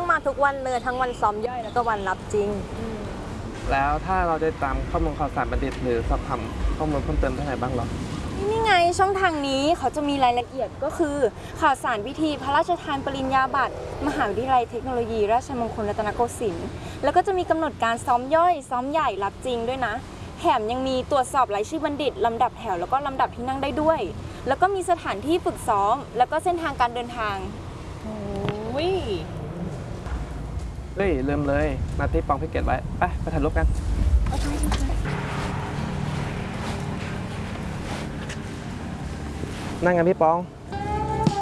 มาทุกวันเลยทั้งวันซ้อมย่อยแล้วก็วันรับจริงแล้วถ้าเราจะตามข้อมูลข่าวสารบัณฑิตหรือสอบถามข้อมูลเพิ่มเติมที่ไหนบ้างหรอนี่ไงช่องทางนี้เขาจะมีรายละเอียดก็คือข่าวสารพิธีพระราชทานปริญญาบัตรมหาวิทยาลัยเทคโนโลยีราชมงคลรัตนโกสินทร์แล้วก็จะมีกำหนดการซ้อมย่อยซ้อมใหญ่รับจริงด้วยนะแถมยังมีตรวจสอบรายชื่อบัณฑิตลำดับแถวแล้วก็ลำดับที่นั่งได้ด้วยแล้วก็มีสถานที่ฝึกซ้อมแล้วก็เส้นทางการเดินทางโอ้ยเฮ้ยลืมเลยนัดที่ปองพิเกตไว้ไปถ่ายรูปกันนั่งกันพี่ปอง